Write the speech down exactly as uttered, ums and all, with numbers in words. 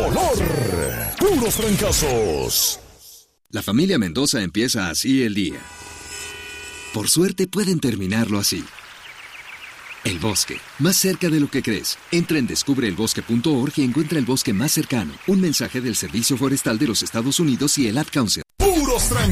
color. Puros trancazos. La familia Mendoza empieza así el día. Por suerte pueden terminarlo así. El bosque, más cerca de lo que crees. Entra en descubre el bosque punto org y encuentra el bosque más cercano. Un mensaje del Servicio Forestal de los Estados Unidos y el Ad Council. Puros trancazos.